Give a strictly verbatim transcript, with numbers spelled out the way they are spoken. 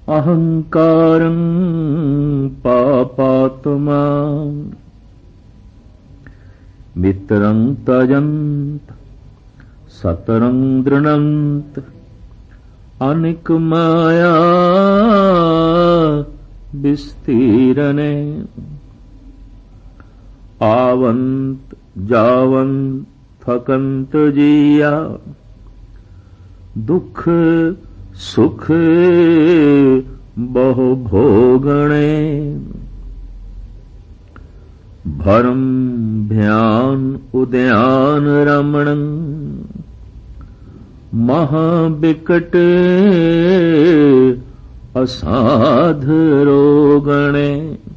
अहंकारं पापात्मा मित्रं तजन्त सतरं दृणन्त अनिक माया विस्तीरणे आवंत जावंत थकंत जिया दुख सुख बहु भोगणे भरम भ्यान उद्यान रमणं महाविकट असाध रोगणे